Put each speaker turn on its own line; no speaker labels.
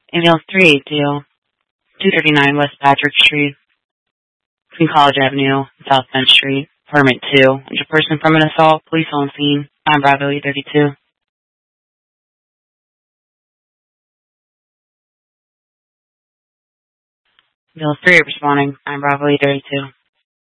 Ambulance 382, 239 West Patrick Street, between College Avenue and South Bench Street, apartment 2. Injured person from an assault, police on scene, 9 Bravo 832. Ambulance 3 responding, 9 Bravo 832.